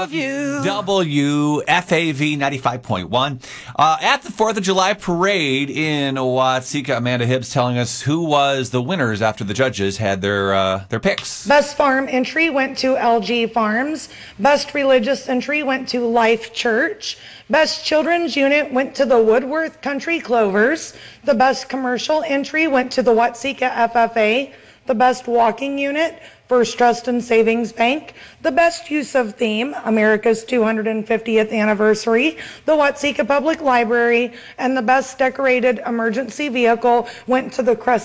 love you. WFAV 95.1. At the 4th of July parade in Watseka, Amanda Hibbs telling us who was the winners after the judges had their picks. Best farm entry went to LG Farms. Best religious entry went to Life Church. Best children's unit went to the Woodworth Country Clovers. The best commercial entry went to the Watseka FFA. The best walking unit, First Trust and Savings Bank. The best use of theme, America's 250th anniversary, the Watseka Public Library. And the best decorated emergency vehicle went to the Crescent